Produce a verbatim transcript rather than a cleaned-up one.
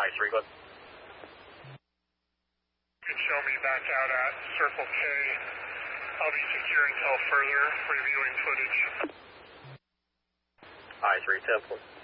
I three, good. You can show me back out at Circle K. I'll be secure until further reviewing footage. I three, ten,